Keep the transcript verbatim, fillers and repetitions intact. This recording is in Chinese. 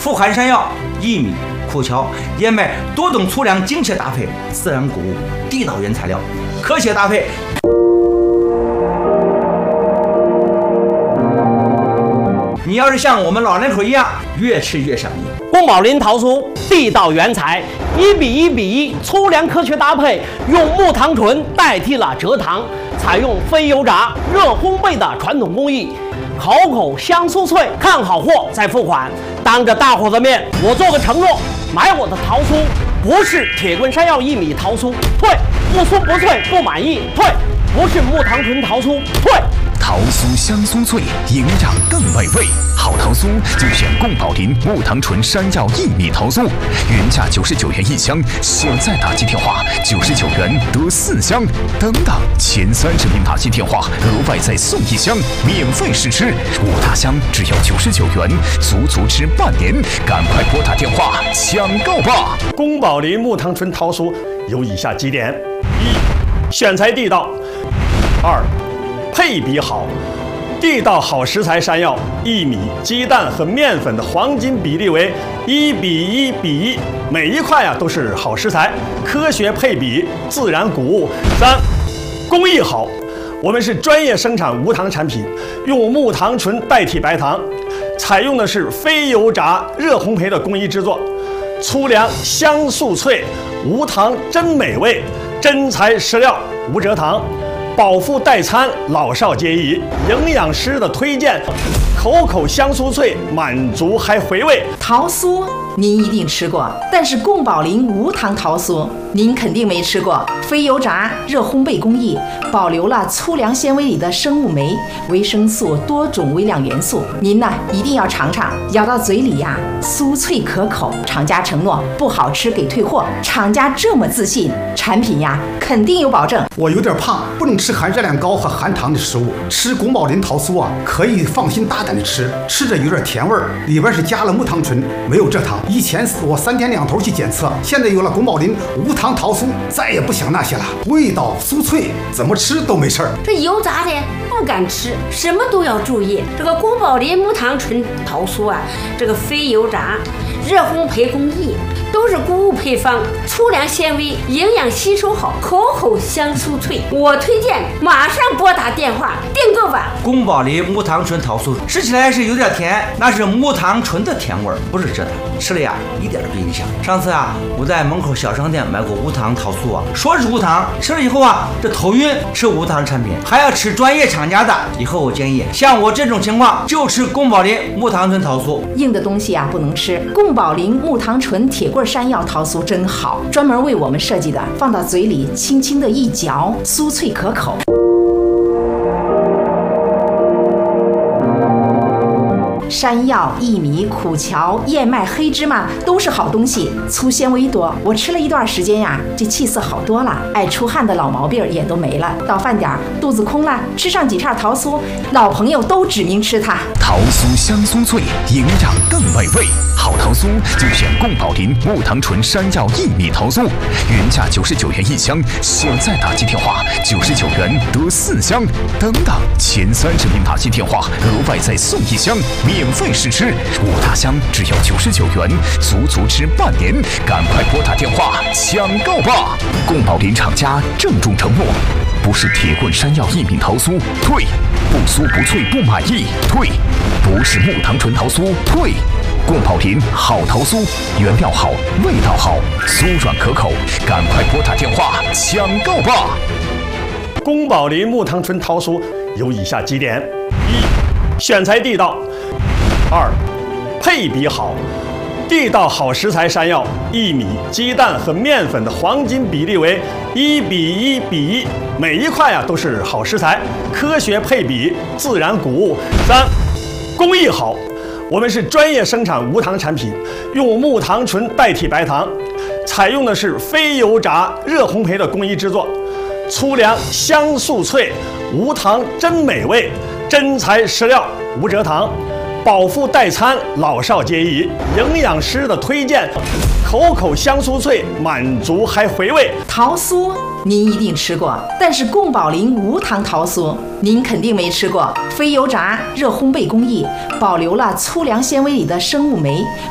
富含山药、薏米、苦荞、燕麦多种粗粮精确搭配，自然谷物、地道原材料，科学搭配。你要是像我们老人口一样，越吃越上瘾。 宫保林桃酥地道原材，一比一比一，粗粮科学搭配，用木糖醇代替了蔗糖，采用非油炸、热烘焙的传统工艺，口口香酥脆。看好货再付款，当着大伙的面，我做个承诺，买我的桃酥不是铁棍山药薏米桃酥，退；不酥不脆不满意，退；不是木糖醇桃酥，退。 桃酥香酥脆，营养更美味。好桃酥就选宫保林木糖醇山药薏米桃酥，原价九十九元一箱，现在打击电话九十九元得四箱，等等前三十名打击电话额外再送一箱，免费试吃。五大箱只要九十九元，足足吃半年，赶快拨打电话抢购吧！ 宫保林木糖醇桃酥有以下几点：一、选材地道；二、配比好，地道好食材山药、薏米、鸡蛋和面粉的黄金比例为一比一比一，每一块啊都是好食材，科学配比，自然谷物。三、工艺好，我们是专业生产无糖产品，用木糖醇代替白糖，采用的是非油炸、热烘焙的工艺制作，粗粮香酥脆，无糖真美味，真材实料，无蔗糖。饱腹代餐，老少皆宜。营养师的推荐，口口香酥脆，满足还回味。 桃酥您一定吃过，但是宫保林无糖桃酥您肯定没吃过。非油炸、热烘焙工艺，保留了粗粮纤维里的生物酶、维生素多种微量元素。您呢一定要尝尝，咬到嘴里呀，酥脆可口。厂家承诺不好吃给退货，厂家这么自信，产品呀肯定有保证。 我有点胖，不能吃含热量高和含糖的食物。吃宫保林桃酥啊，可以放心大胆的吃，吃着有点甜味儿，里边是加了木糖醇，没有蔗糖。以前我三天两头去检测，现在有了宫保林无糖桃酥，再也不想那些了，味道酥脆，怎么吃都没事儿。 这油炸的不敢吃，什么都要注意。这个宫保林木糖醇桃酥啊，这个非油炸、热烘焙工艺，都是谷物配方，粗粮纤维，营养吸收好，口口香酥脆。我推荐马上拨打电话订购吧。 宫保林木糖醇桃酥吃起来是有点甜，那是木糖醇的甜味儿，不是蔗糖，吃了呀一点不影响。上次啊，我在门口小商店买过无糖桃酥啊，说是无糖，吃了以后啊，这头晕。吃无糖产品还要吃专业厂家的，以后我建议像我这种情况就吃宫保林木糖醇桃酥。 硬的东西啊不能吃，宫保林木糖醇铁棍山药桃酥真好，专门为我们设计的，放到嘴里轻轻的一嚼，酥脆可口。山药、薏米、苦荞、燕麦、黑芝麻都是好东西，粗纤维多。我吃了一段时间呀，这气色好多了，爱出汗的老毛病也都没了。到饭点肚子空了，吃上几片桃酥，老朋友都指名吃它。 桃酥香酥脆，营养更美味。好桃酥就选宫保林木糖醇山药薏米桃酥，原价九十九元一箱，现在打击电话九十九元得四箱，等等前三十名打击电话额外再送一箱，免费试吃。五大箱只要九十九元，足足吃半年，赶快拨打电话抢购吧！宫保林厂家郑重承诺，不是铁棍山药薏米桃酥，退；不酥不脆不满意，退；不是木糖醇桃酥，退。宫保林好桃酥，原料好，味道好，酥软可口，赶快拨打电话抢购吧！ 宫保林木糖醇桃酥有以下几点：一、选材地道；二、配比好，地道好食材山药、薏米、鸡蛋和面粉的黄金比例为一比一比一，每一块啊都是好食材，科学配比，自然谷物。三、工艺好，我们是专业生产无糖产品，用木糖醇代替白糖，采用的是非油炸、热烘焙的工艺制作，粗粮香酥脆，无糖真美味，真材实料，无蔗糖。饱腹代餐，老少皆宜。营养师的推荐，口口香酥脆，满足还回味。 桃酥您一定吃过，但是宫保林无糖桃酥您肯定没吃过。非油炸、热烘焙工艺，保留了粗粮纤维里的生物酶、